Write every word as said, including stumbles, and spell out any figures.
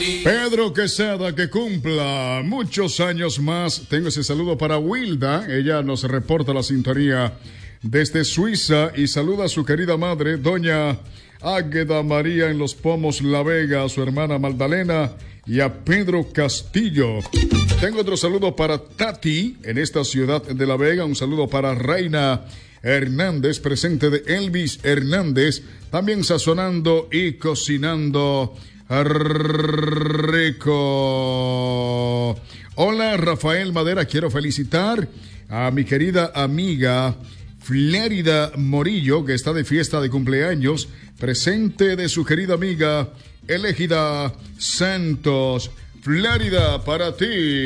Pedro Quesada, que cumpla muchos años más. Tengo ese saludo para Wilda. Ella nos reporta la sintonía desde Suiza y saluda a su querida madre, doña Águeda María en Los Pomos, La Vega, a su hermana Magdalena y a Pedro Castillo. Tengo otro saludo para Tati en esta ciudad de La Vega. Un saludo para Reina Hernández, presente de Elvis Hernández, también sazonando y cocinando rico. Hola, Rafael Madera, quiero felicitar a mi querida amiga Flérida Morillo, que está de fiesta de cumpleaños, presente de su querida amiga Elegida Santos. Flérida, para ti.